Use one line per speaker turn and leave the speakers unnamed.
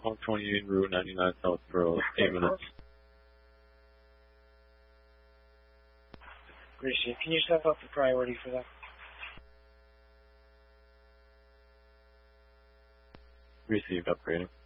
128 Route 99 South for 8 minutes.
Appreciate it. Can you step up the priority for that?
Received, upgrading.